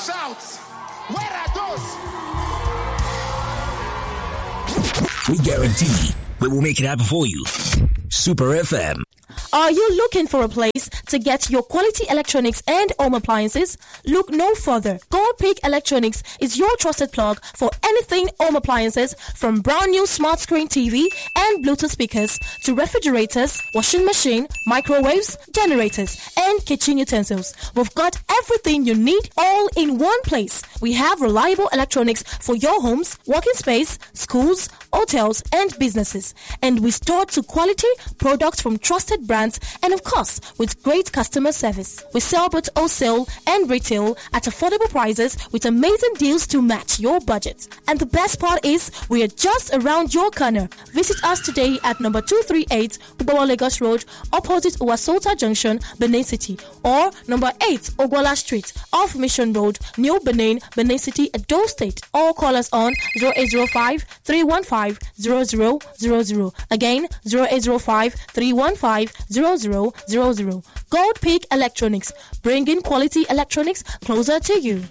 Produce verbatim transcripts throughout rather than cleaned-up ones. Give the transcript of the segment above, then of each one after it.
shout. Where are those? We guarantee we will make it happen for you. Super F M. Are you looking for a place to get your quality electronics and home appliances? Look no further. Gold Peak Electronics is your trusted plug for anything home appliances, from brand new smart screen T V and Bluetooth speakers to refrigerators, washing machine, microwaves, generators, and kitchen utensils. We've got everything you need all in one place. We have reliable electronics for your homes, working space, schools, hotels, and businesses. And we store to quality products from trusted brands, and of course, with great customer service. We sell both wholesale and retail at affordable prices with amazing deals to match your budget. And the best part is, we are just around your corner. Visit us today at number two thirty-eight Ubawa Lagos Road, opposite Uwasota Junction, Benin City, or number eight Ogwala Street, off Mission Road, New Benin, Benin City, Edo State. Or call us on zero eight zero five, three one five, zero zero zero zero. Again, zero eight zero five, three one five, zero zero zero zero. Gold Peak Electronics, bringing quality electronics closer to you.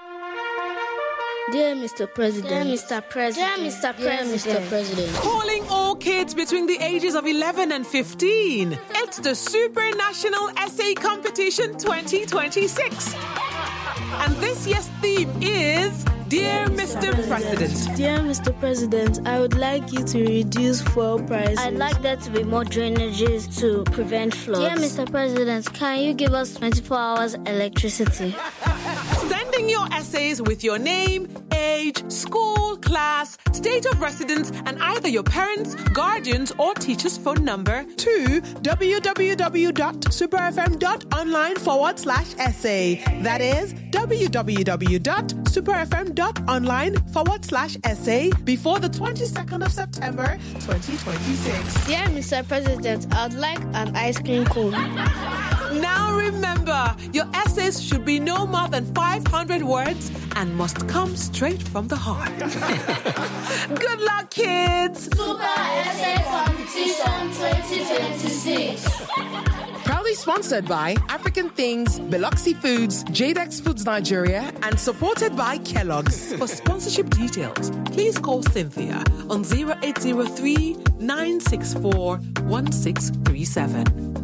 Dear Mister President, Dear Mister President, Dear Mister President, Dear Mister President, calling all kids between the ages of eleven and fifteen. It's the Super National Essay Competition twenty twenty-six. And this year's theme is Dear Mister President. Dear Mister President, I would like you to reduce fuel prices. I'd like there to be more drainages to prevent floods. Dear Mister President, can you give us twenty-four hours electricity? Sending your essays with your name, age, school, class, state of residence, and either your parents, guardians, or teacher's phone number to www.superfm.online forward slash essay. That is www.superfm.online forward slash essay before the twenty-second of September twenty twenty-six. Dear Mister President, I'd like an ice cream cone. Now remember, your essays should be no more than five hundred words and must come straight from the heart. Good luck, kids! Super Essay Competition twenty twenty-six. Proudly sponsored by African Things, Biloxi Foods, Jadex Foods Nigeria, and supported by Kellogg's. For sponsorship details, please call Cynthia on zero eight zero three, nine six four, one six three seven.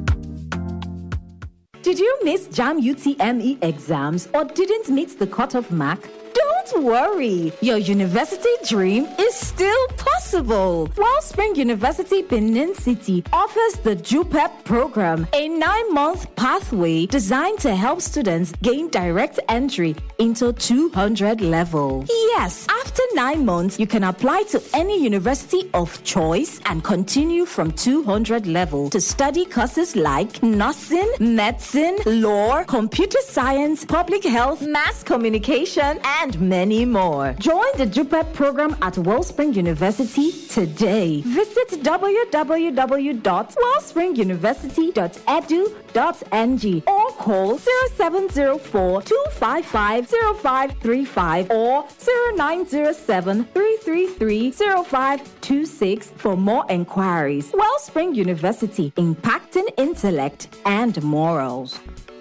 Did you miss JAM U T M E exams or didn't meet the cutoff mark? Don't worry, your university dream is still possible. Wellspring University Benin City offers the JUPEP program, a nine-month pathway designed to help students gain direct entry into two hundred level. Yes, after nine months, you can apply to any university of choice and continue from two hundred level to study courses like nursing, medicine, law, computer science, public health, mass communication, and many more. Join the JUPEP program at Wellspring University today. Visit w w w dot wellspring university dot e d u dot n g or call zero seven zero four, two five five, zero five three five or zero nine zero seven, three three three, zero five two six for more enquiries. Wellspring University, impacting intellect and morals.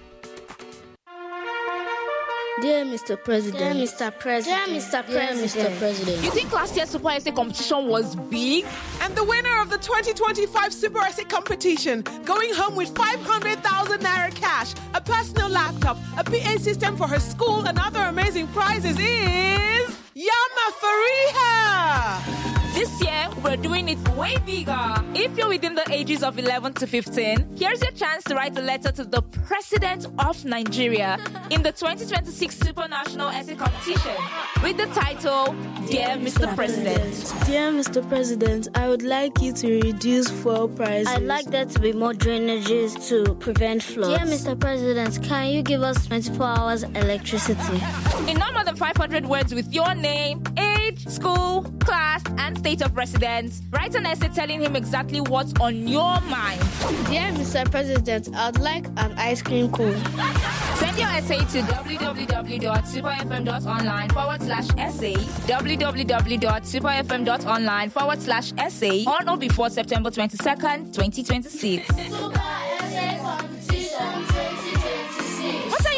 Dear Mister President, Dear Mister President, Dear Mister Dear President, Mister President. You think last year's Super Essay competition was big? And the winner of the twenty twenty-five Super Essay competition, going home with five hundred thousand naira cash, a personal laptop, a P A system for her school, and other amazing prizes is Yama Fariha. This year, we're doing it way bigger. If you're within the ages of eleven to fifteen, here's your chance to write a letter to the President of Nigeria in the twenty twenty-six Super National Essay Competition with the title, Dear Mister President. Dear Mister President, I would like you to reduce fuel prices. I'd like there to be more drainages to prevent floods. Dear Mister President, can you give us twenty-four hours electricity? In no more than five hundred words with your name, age, school, class, and state of residence, write an essay telling him exactly what's on your mind. Dear Mister President, I'd like an ice cream cone. Send your essay to www.superfm.online forward slash essay, www.superfm.online forward slash essay, on or before September twenty-second, twenty twenty-six. Super Essay Competition twenty twenty-six. What are you waiting for?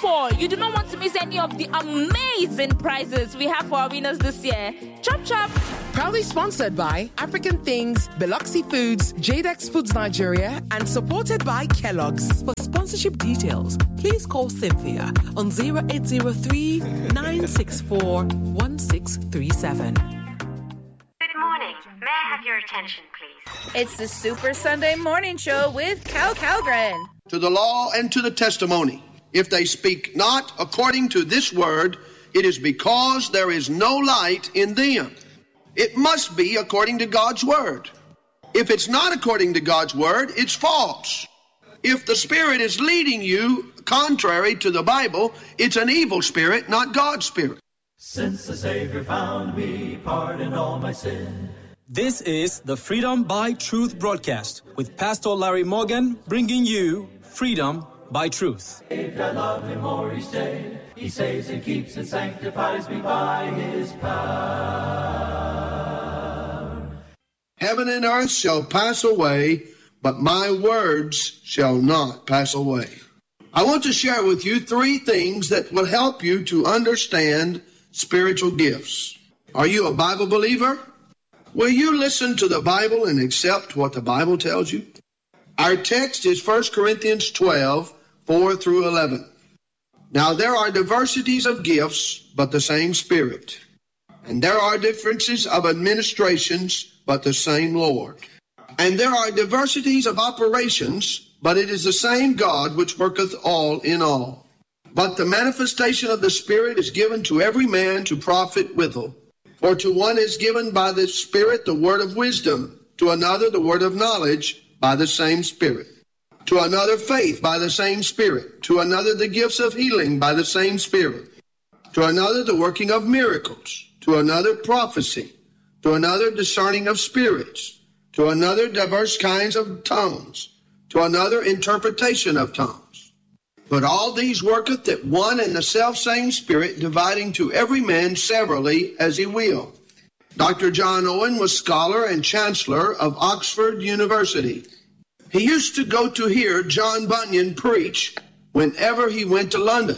four. You do not want to miss any of the amazing prizes we have for our winners this year. Chop chop. Proudly sponsored by African Things, Biloxi Foods, Jadex Foods Nigeria, and supported by Kellogg's. For sponsorship details, please call Cynthia on zero eight zero three, nine six four, one six three seven. Good morning. May I have your attention, please? It's the Super Sunday Morning Show with Cal Calgren. To the law and to the testimony. If they speak not according to this word, it is because there is no light in them. It must be according to God's word. If it's not according to God's word, it's false. If the Spirit is leading you contrary to the Bible, it's an evil spirit, not God's Spirit. Since the Savior found me, pardoned all my sin. This is the Freedom by Truth broadcast with Pastor Larry Morgan, bringing you Freedom by Truth. If I love him more each day, he saves and keeps and sanctifies me by his power. Heaven and earth shall pass away, but my words shall not pass away. I want to share with you three things that will help you to understand spiritual gifts. Are you a Bible believer? Will you listen to the Bible and accept what the Bible tells you? Our text is First Corinthians twelve, four through eleven. Now there are diversities of gifts, but the same Spirit. And there are differences of administrations, but the same Lord. And there are diversities of operations, but it is the same God which worketh all in all. But the manifestation of the Spirit is given to every man to profit withal. For to one is given by the Spirit the word of wisdom, to another the word of knowledge by the same Spirit, to another faith by the same Spirit, to another the gifts of healing by the same Spirit, to another the working of miracles, to another prophecy, to another discerning of spirits, to another diverse kinds of tongues, to another interpretation of tongues. But all these worketh that one and the selfsame Spirit, dividing to every man severally as he will. Doctor John Owen was scholar and chancellor of Oxford University. He used to go to hear John Bunyan preach whenever he went to London.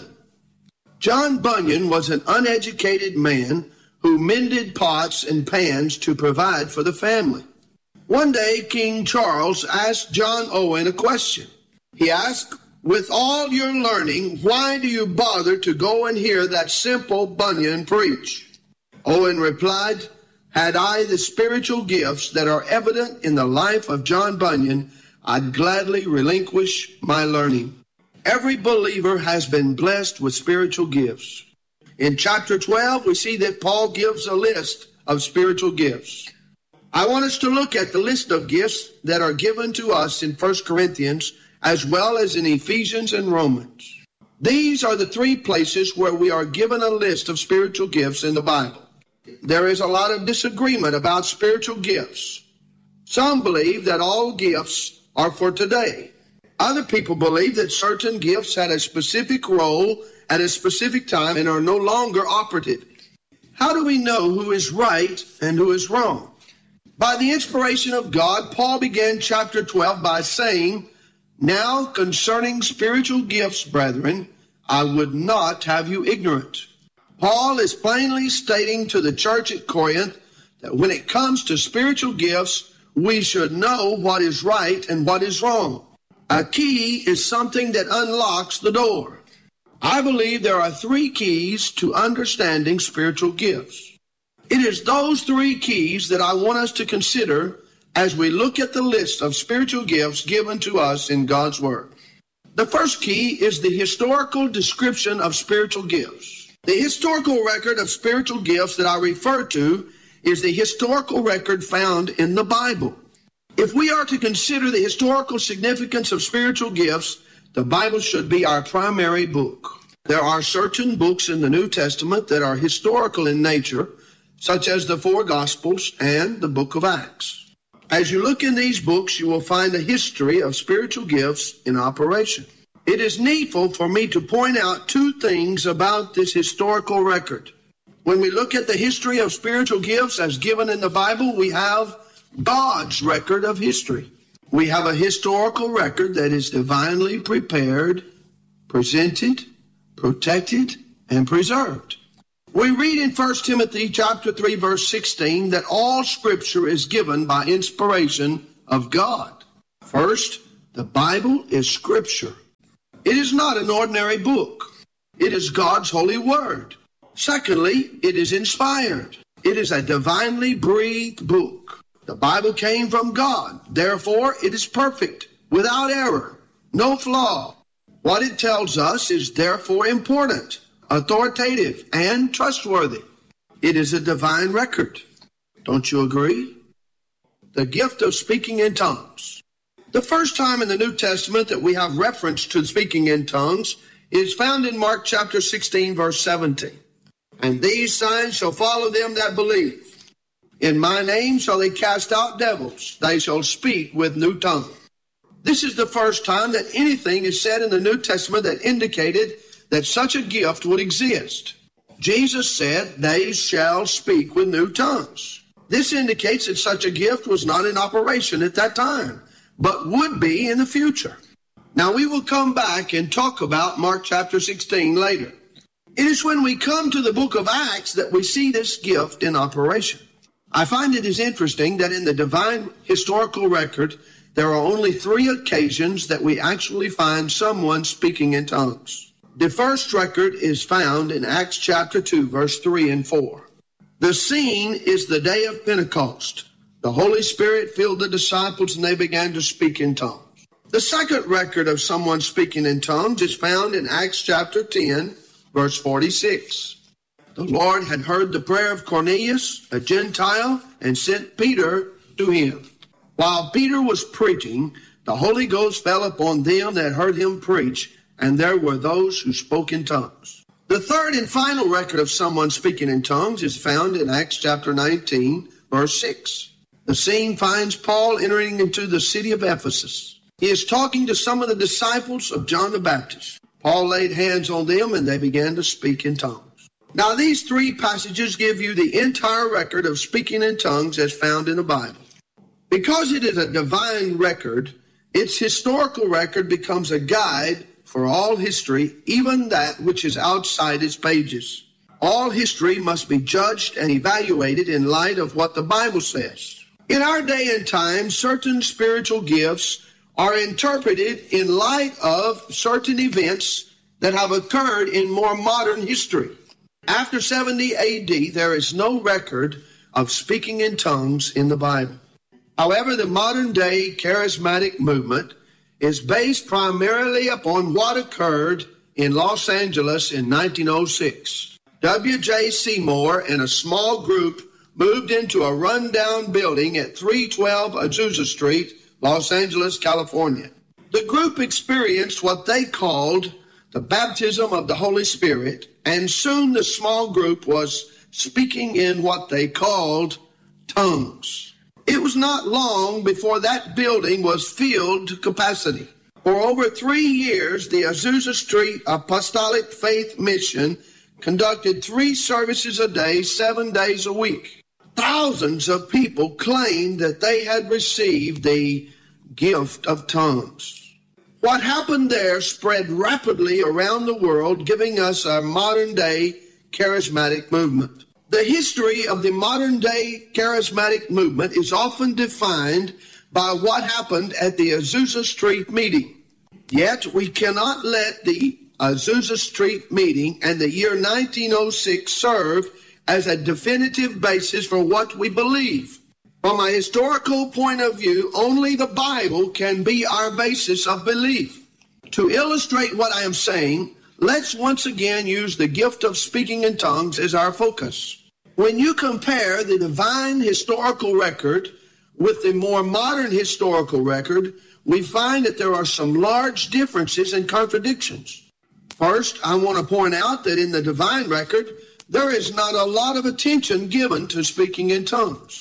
John Bunyan was an uneducated man who mended pots and pans to provide for the family. One day, King Charles asked John Owen a question. He asked, "With all your learning, why do you bother to go and hear that simple Bunyan preach?" Owen replied, "Had I the spiritual gifts that are evident in the life of John Bunyan, I'd gladly relinquish my learning." Every believer has been blessed with spiritual gifts. In chapter twelve, we see that Paul gives a list of spiritual gifts. I want us to look at the list of gifts that are given to us in First Corinthians as well as in Ephesians and Romans. These are the three places where we are given a list of spiritual gifts in the Bible. There is a lot of disagreement about spiritual gifts. Some believe that all gifts are for today. Other people believe that certain gifts had a specific role at a specific time and are no longer operative. How do we know who is right and who is wrong? By the inspiration of God, Paul began chapter twelve by saying, "Now concerning spiritual gifts, brethren, I would not have you ignorant." Paul is plainly stating to the church at Corinth that when it comes to spiritual gifts, we should know what is right and what is wrong. A key is something that unlocks the door. I believe there are three keys to understanding spiritual gifts. It is those three keys that I want us to consider as we look at the list of spiritual gifts given to us in God's Word. The first key is the historical description of spiritual gifts. The historical record of spiritual gifts that I refer to is the historical record found in the Bible. If we are to consider the historical significance of spiritual gifts, the Bible should be our primary book. There are certain books in the New Testament that are historical in nature, such as the four Gospels and the book of Acts. As you look in these books, you will find a history of spiritual gifts in operation. It is needful for me to point out two things about this historical record. When we look at the history of spiritual gifts as given in the Bible, we have God's record of history. We have a historical record that is divinely prepared, presented, protected, and preserved. We read in First Timothy chapter three, verse sixteen, that all Scripture is given by inspiration of God. First, the Bible is Scripture. It is not an ordinary book. It is God's holy word. Secondly, it is inspired. It is a divinely breathed book. The Bible came from God. Therefore, it is perfect, without error, no flaw. What it tells us is therefore important, authoritative, and trustworthy. It is a divine record. Don't you agree? The gift of speaking in tongues. The first time in the New Testament that we have reference to speaking in tongues is found in Mark chapter sixteen, verse seventeen. And these signs shall follow them that believe. In my name shall they cast out devils. They shall speak with new tongues. This is the first time that anything is said in the New Testament that indicated that such a gift would exist. Jesus said, they shall speak with new tongues. This indicates that such a gift was not in operation at that time, but would be in the future. Now we will come back and talk about Mark chapter sixteen later. It is when we come to the book of Acts that we see this gift in operation. I find it is interesting that in the divine historical record, there are only three occasions that we actually find someone speaking in tongues. The first record is found in Acts chapter two, verse three and four. The scene is the day of Pentecost. The Holy Spirit filled the disciples and they began to speak in tongues. The second record of someone speaking in tongues is found in Acts chapter ten, verse forty-six. The Lord had heard the prayer of Cornelius, a Gentile, and sent Peter to him. While Peter was preaching, the Holy Ghost fell upon them that heard him preach, and there were those who spoke in tongues. The third and final record of someone speaking in tongues is found in Acts chapter nineteen, verse six. The scene finds Paul entering into the city of Ephesus. He is talking to some of the disciples of John the Baptist. Paul laid hands on them and they began to speak in tongues. Now these three passages give you the entire record of speaking in tongues as found in the Bible. Because it is a divine record, its historical record becomes a guide for all history, even that which is outside its pages. All history must be judged and evaluated in light of what the Bible says. In our day and time, certain spiritual gifts are interpreted in light of certain events that have occurred in more modern history. After seventy A D, there is no record of speaking in tongues in the Bible. However, the modern-day charismatic movement is based primarily upon what occurred in Los Angeles in nineteen oh six. W J Seymour and a small group moved into a rundown building at three twelve Azusa Street, Los Angeles, California. The group experienced what they called the baptism of the Holy Spirit, and soon the small group was speaking in what they called tongues. It was not long before that building was filled to capacity. For over three years, the Azusa Street Apostolic Faith Mission conducted three services a day, seven days a week. Thousands of people claimed that they had received the gift of tongues. What happened there spread rapidly around the world, giving us our modern-day charismatic movement. The history of the modern-day charismatic movement is often defined by what happened at the Azusa Street meeting. Yet we cannot let the Azusa Street meeting and the year nineteen oh six serve as a definitive basis for what we believe. From a historical point of view, only the Bible can be our basis of belief. To illustrate what I am saying, let's once again use the gift of speaking in tongues as our focus. When you compare the divine historical record with the more modern historical record, we find that there are some large differences and contradictions. First, I want to point out that in the divine record, there is not a lot of attention given to speaking in tongues.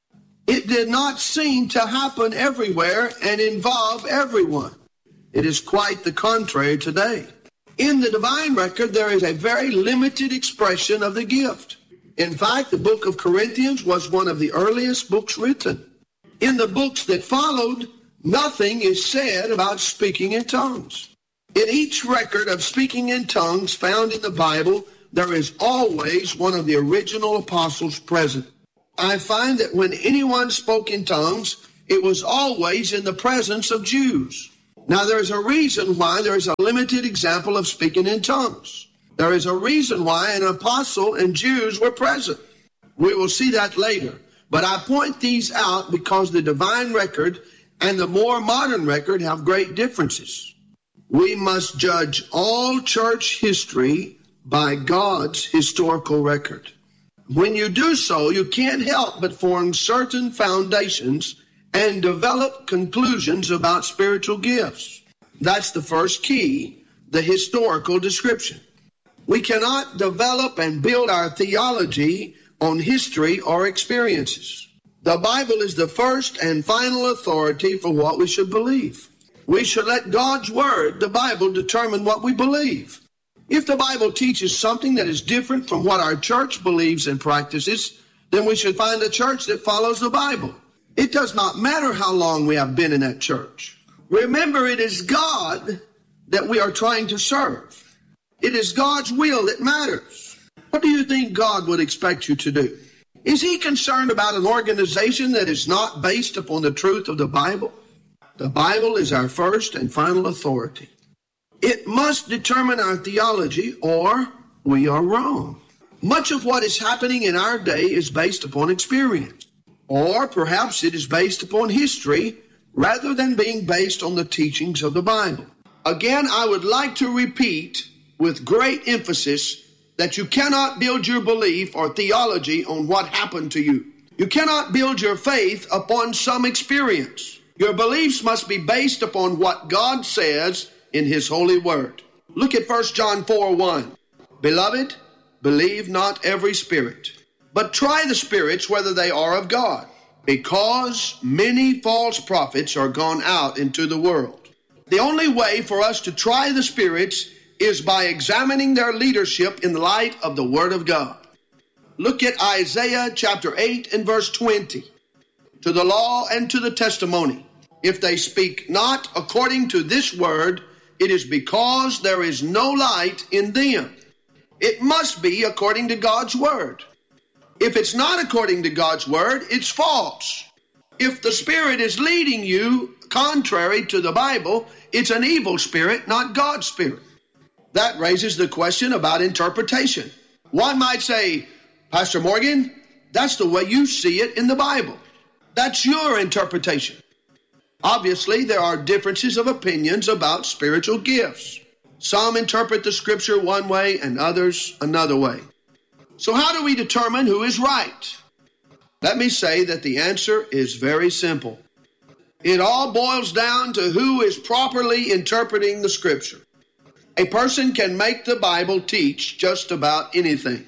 It did not seem to happen everywhere and involve everyone. It is quite the contrary today. In the divine record, there is a very limited expression of the gift. In fact, the book of Corinthians was one of the earliest books written. In the books that followed, nothing is said about speaking in tongues. In each record of speaking in tongues found in the Bible, there is always one of the original apostles present. I find that when anyone spoke in tongues, it was always in the presence of Jews. Now, there is a reason why there is a limited example of speaking in tongues. There is a reason why an apostle and Jews were present. We will see that later. But I point these out because the divine record and the more modern record have great differences. We must judge all church history by God's historical record. When you do so, you can't help but form certain foundations and develop conclusions about spiritual gifts. That's the first key, the historical description. We cannot develop and build our theology on history or experiences. The Bible is the first and final authority for what we should believe. We should let God's Word, the Bible, determine what we believe. If the Bible teaches something that is different from what our church believes and practices, then we should find a church that follows the Bible. It does not matter how long we have been in that church. Remember, it is God that we are trying to serve. It is God's will that matters. What do you think God would expect you to do? Is he concerned about an organization that is not based upon the truth of the Bible? The Bible is our first and final authority. It must determine our theology, or we are wrong. Much of what is happening in our day is based upon experience, or perhaps it is based upon history rather than being based on the teachings of the Bible. Again, I would like to repeat with great emphasis that you cannot build your belief or theology on what happened to you. You cannot build your faith upon some experience. Your beliefs must be based upon what God says in his holy word. Look at First John four one. Beloved, believe not every spirit, but try the spirits whether they are of God, because many false prophets are gone out into the world. The only way for us to try the spirits is by examining their leadership in the light of the Word of God. Look at Isaiah chapter eight and verse twenty. To the law and to the testimony, if they speak not according to this word, it is because there is no light in them. It must be according to God's word. If it's not according to God's word, it's false. If the Spirit is leading you contrary to the Bible, it's an evil spirit, not God's Spirit. That raises the question about interpretation. One might say, Pastor Morgan, that's the way you see it in the Bible. That's your interpretation. Obviously, there are differences of opinions about spiritual gifts. Some interpret the scripture one way and others another way. So how do we determine who is right? Let me say that the answer is very simple. It all boils down to who is properly interpreting the scripture. A person can make the Bible teach just about anything.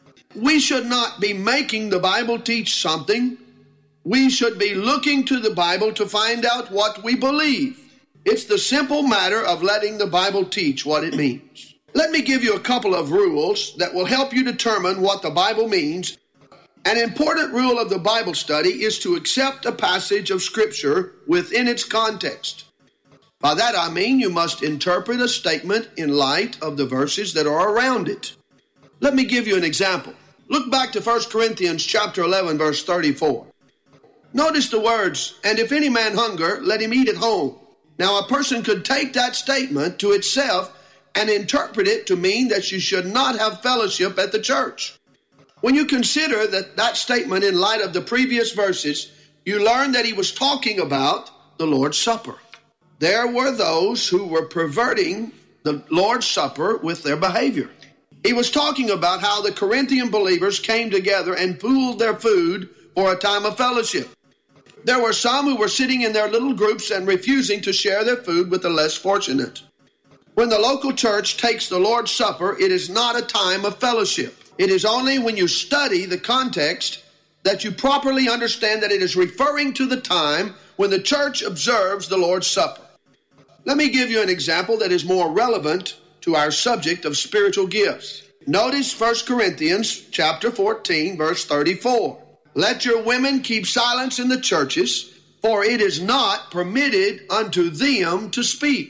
We should not be making the Bible teach something. We should be looking to the Bible to find out what we believe. It's the simple matter of letting the Bible teach what it means. Let me give you a couple of rules that will help you determine what the Bible means. An important rule of the Bible study is to accept a passage of Scripture within its context. By that I mean you must interpret a statement in light of the verses that are around it. Let me give you an example. Look back to First Corinthians chapter eleven, verse thirty-four. Notice the words, and if any man hunger, let him eat at home. Now a person could take that statement to itself and interpret it to mean that you should not have fellowship at the church. When you consider that, that statement in light of the previous verses, you learn that he was talking about the Lord's Supper. There were those who were perverting the Lord's Supper with their behavior. He was talking about how the Corinthian believers came together and pooled their food for a time of fellowship. There were some who were sitting in their little groups and refusing to share their food with the less fortunate. When the local church takes the Lord's Supper, it is not a time of fellowship. It is only when you study the context that you properly understand that it is referring to the time when the church observes the Lord's Supper. Let me give you an example that is more relevant to our subject of spiritual gifts. Notice First Corinthians chapter fourteen, verse thirty-four. Let your women keep silence in the churches, for it is not permitted unto them to speak.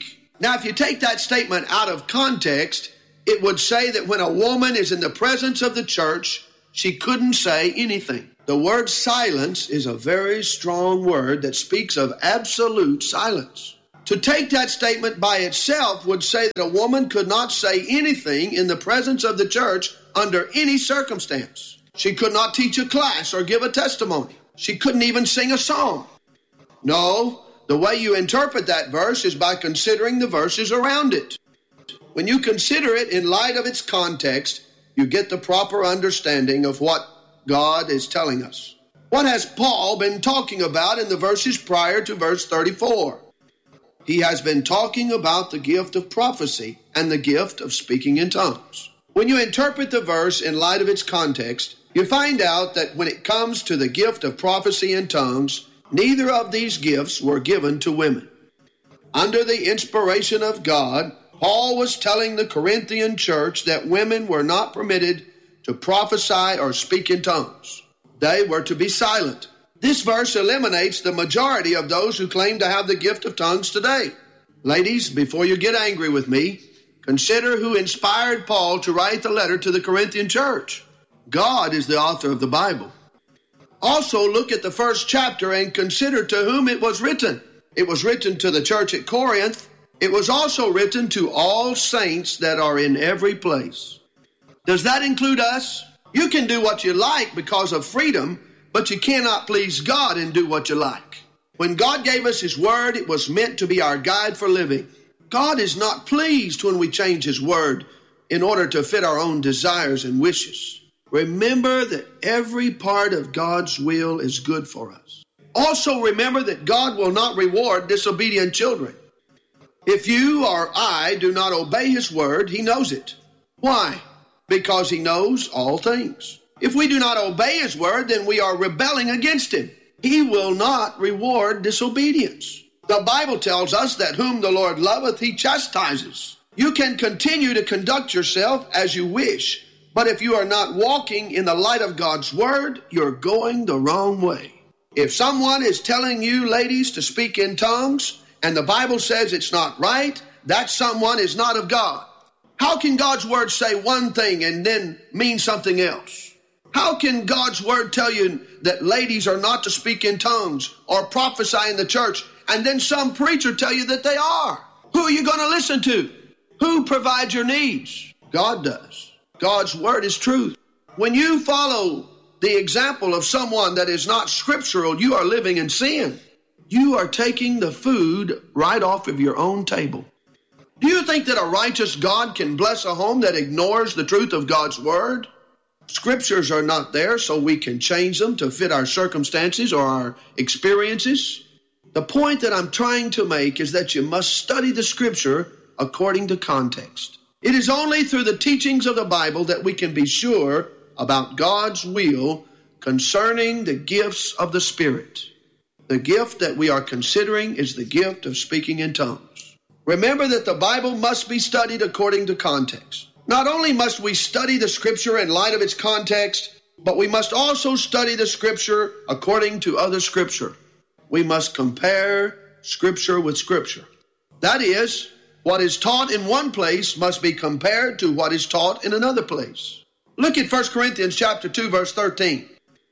Now, if you take that statement out of context, it would say that when a woman is in the presence of the church, she couldn't say anything. The word silence is a very strong word that speaks of absolute silence. To take that statement by itself would say that a woman could not say anything in the presence of the church under any circumstance. She could not teach a class or give a testimony. She couldn't even sing a song. No, the way you interpret that verse is by considering the verses around it. When you consider it in light of its context, you get the proper understanding of what God is telling us. What has Paul been talking about in the verses prior to verse thirty-four? He has been talking about the gift of prophecy and the gift of speaking in tongues. When you interpret the verse in light of its context, you find out that when it comes to the gift of prophecy and tongues, neither of these gifts were given to women. Under the inspiration of God, Paul was telling the Corinthian church that women were not permitted to prophesy or speak in tongues. They were to be silent. This verse eliminates the majority of those who claim to have the gift of tongues today. Ladies, before you get angry with me, consider who inspired Paul to write the letter to the Corinthian church. God is the author of the Bible. Also, look at the first chapter and consider to whom it was written. It was written to the church at Corinth. It was also written to all saints that are in every place. Does that include us? You can do what you like because of freedom, but you cannot please God and do what you like. When God gave us His Word, it was meant to be our guide for living. God is not pleased when we change His Word in order to fit our own desires and wishes. Remember that every part of God's will is good for us. Also remember that God will not reward disobedient children. If you or I do not obey His Word, He knows it. Why? Because He knows all things. If we do not obey His Word, then we are rebelling against Him. He will not reward disobedience. The Bible tells us that whom the Lord loveth, He chastises. You can continue to conduct yourself as you wish, but if you are not walking in the light of God's Word, you're going the wrong way. If someone is telling you, ladies, to speak in tongues, and the Bible says it's not right, that someone is not of God. How can God's Word say one thing and then mean something else? How can God's Word tell you that ladies are not to speak in tongues or prophesy in the church, and then some preacher tell you that they are? Who are you going to listen to? Who provides your needs? God does. God's Word is truth. When you follow the example of someone that is not scriptural, you are living in sin. You are taking the food right off of your own table. Do you think that a righteous God can bless a home that ignores the truth of God's Word? Scriptures are not there so we can change them to fit our circumstances or our experiences. The point that I'm trying to make is that you must study the Scripture according to context. It is only through the teachings of the Bible that we can be sure about God's will concerning the gifts of the Spirit. The gift that we are considering is the gift of speaking in tongues. Remember that the Bible must be studied according to context. Not only must we study the Scripture in light of its context, but we must also study the Scripture according to other Scripture. We must compare Scripture with Scripture. That is, what is taught in one place must be compared to what is taught in another place. Look at First Corinthians chapter two, verse thirteen.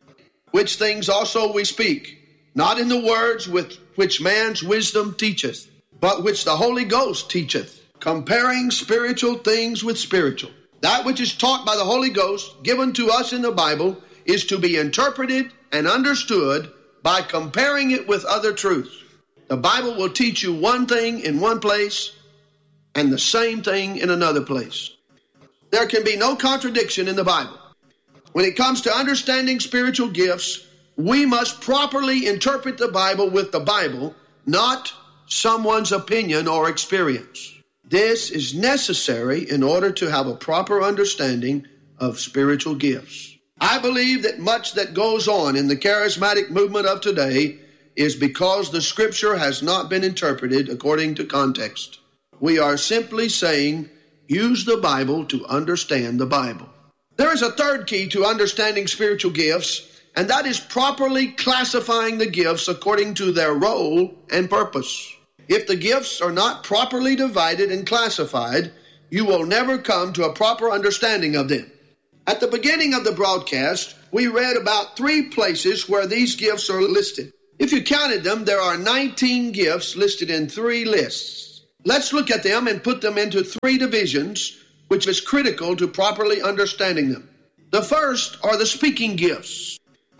Which things also we speak, not in the words with which man's wisdom teacheth, but which the Holy Ghost teacheth, comparing spiritual things with spiritual. That which is taught by the Holy Ghost, given to us in the Bible, is to be interpreted and understood by comparing it with other truths. The Bible will teach you one thing in one place and the same thing in another place. There can be no contradiction in the Bible. When it comes to understanding spiritual gifts, we must properly interpret the Bible with the Bible, not someone's opinion or experience. This is necessary in order to have a proper understanding of spiritual gifts. I believe that much that goes on in the charismatic movement of today is because the Scripture has not been interpreted according to context. We are simply saying, use the Bible to understand the Bible. There is a third key to understanding spiritual gifts, and that is properly classifying the gifts according to their role and purpose. If the gifts are not properly divided and classified, you will never come to a proper understanding of them. At the beginning of the broadcast, we read about three places where these gifts are listed. If you counted them, there are nineteen gifts listed in three lists. Let's look at them and put them into three divisions, which is critical to properly understanding them. The first are the speaking gifts.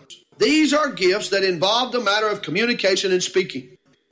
These are gifts that involve the matter of communication and speaking.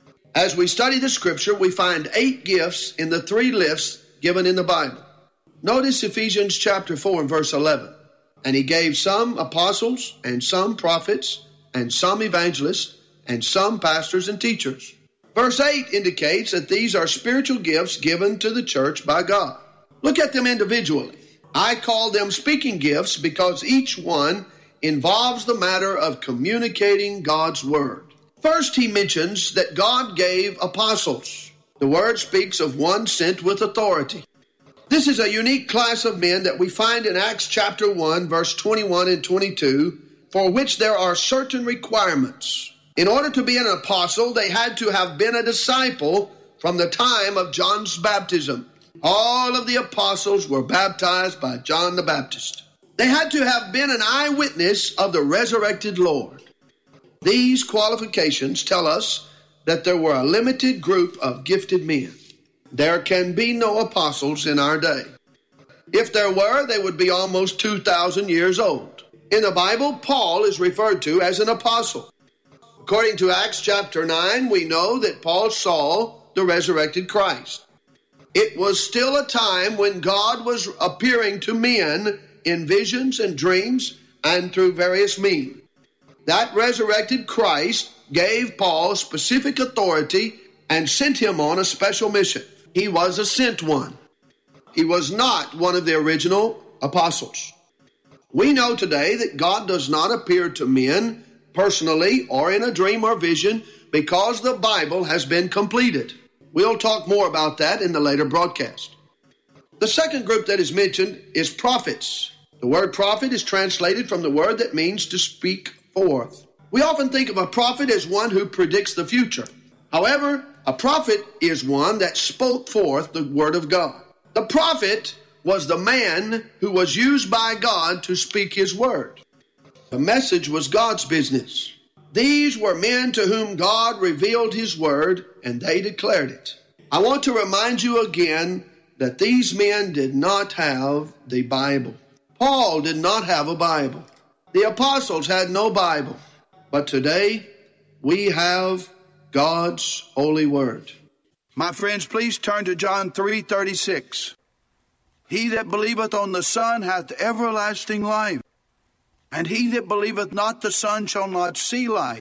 As we study the scripture, we find eight gifts in the three lists given in the Bible. Notice Ephesians chapter four and verse eleven. And he gave some apostles and some prophets and some evangelists and some pastors and teachers. Verse eight indicates that these are spiritual gifts given to the church by God. Look at them individually. I call them speaking gifts because each one involves the matter of communicating God's word. First, he mentions that God gave apostles. The word speaks of one sent with authority. This is a unique class of men that we find in Acts chapter one, verse twenty-one and twenty-two, for which there are certain requirements. In order to be an apostle, they had to have been a disciple from the time of John's baptism. All of the apostles were baptized by John the Baptist. They had to have been an eyewitness of the resurrected Lord. These qualifications tell us that there were a limited group of gifted men. There can be no apostles in our day. If there were, they would be almost two thousand years old. In the Bible, Paul is referred to as an apostle. According to Acts chapter nine, we know that Paul saw the resurrected Christ. It was still a time when God was appearing to men in visions and dreams and through various means. That resurrected Christ gave Paul specific authority and sent him on a special mission. He was a sent one. He was not one of the original apostles. We know today that God does not appear to men personally or in a dream or vision because the Bible has been completed. We'll talk more about that in the later broadcast. The second group that is mentioned is prophets. The word prophet is translated from the word that means to speak forth. We often think of a prophet as one who predicts the future. However, a prophet is one that spoke forth the word of God. The prophet was the man who was used by God to speak his word. The message was God's business. These were men to whom God revealed his word, and they declared it. I want to remind you again that these men did not have the Bible. Paul did not have a Bible. The apostles had no Bible. But today, we have God's holy word. My friends, please turn to John three thirty-six. He that believeth on the Son hath everlasting life, and he that believeth not the Son shall not see life.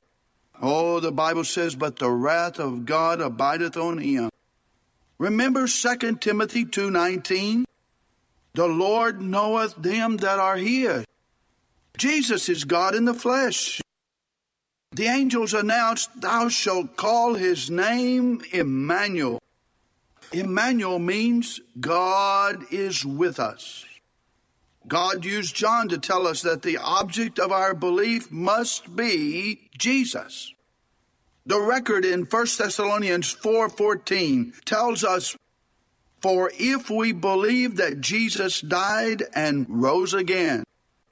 Oh, the Bible says, but the wrath of God abideth on him. Remember Second Timothy two nineteen? The Lord knoweth them that are his. Jesus is God in the flesh. The angels announced, thou shalt call his name Emmanuel. Emmanuel means God is with us. God used John to tell us that the object of our belief must be Jesus. The record in First Thessalonians four fourteen tells us, for if we believe that Jesus died and rose again,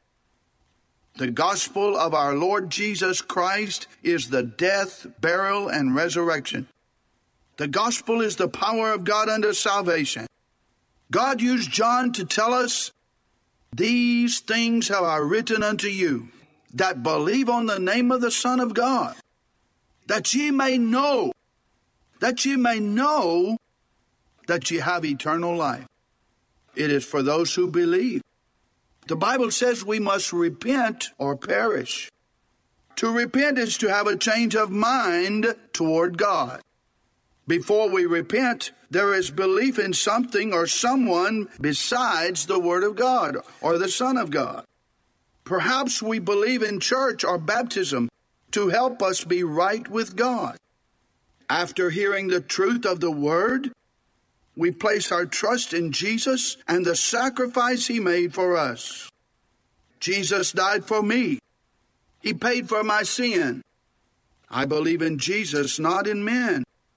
the gospel of our Lord Jesus Christ is the death, burial, and resurrection. The gospel is the power of God unto salvation. God used John to tell us, these things have I written unto you, that believe on the name of the Son of God, that ye may know, that ye may know that ye have eternal life. It is for those who believe. The Bible says we must repent or perish. To repent is to have a change of mind toward God. Before we repent, there is belief in something or someone besides the Word of God or the Son of God. Perhaps we believe in church or baptism to help us be right with God. After hearing the truth of the Word, we place our trust in Jesus and the sacrifice he made for us. Jesus died for me. He paid for my sin. I believe in Jesus, not in men.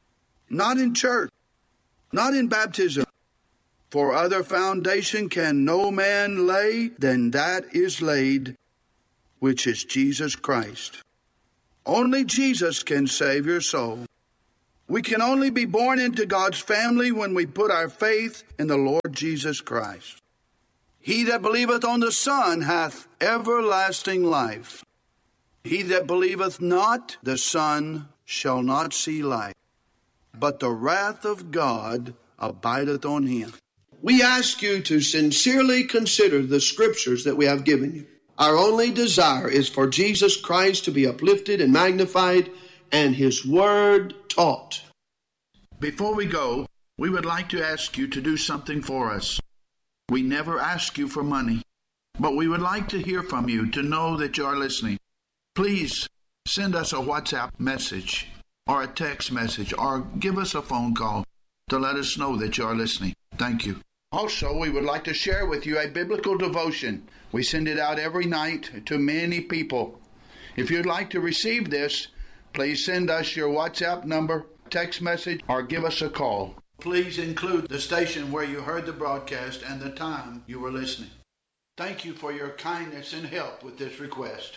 not in church, not in baptism. For other foundation can no man lay than that is laid, which is Jesus Christ. Only Jesus can save your soul. We can only be born into God's family when we put our faith in the Lord Jesus Christ. He that believeth on the Son hath everlasting life. He that believeth not the Son shall not see life, but the wrath of God abideth on him. We ask you to sincerely consider the scriptures that we have given you. Our only desire is for Jesus Christ to be uplifted and magnified and his word taught. Before we go, we would like to ask you to do something for us. We never ask you for money, but we would like to hear from you to know that you are listening. Please send us a WhatsApp message or a text message or give us a phone call to let us know that you are listening. Thank you. Also, we would like to share with you a biblical devotion. We send it out every night to many people. If you'd like to receive this, please send us your WhatsApp number, text message, or give us a call. Please include the station where you heard the broadcast and the time you were listening. Thank you for your kindness and help with this request.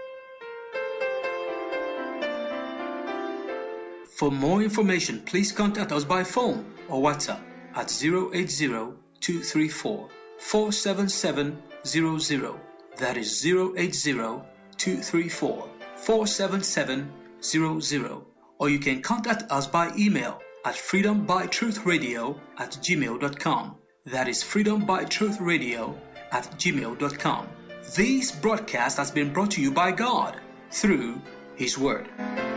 For more information, please contact us by phone or WhatsApp at zero eight zero, two three four, four seven seven zero zero. That is zero eight zero, two three four, four seven seven zero zero. Or you can contact us by email at freedombytruthradio at gmail dot com. That is freedombytruthradio at gmail dot com. This broadcast has been brought to you by God through His Word.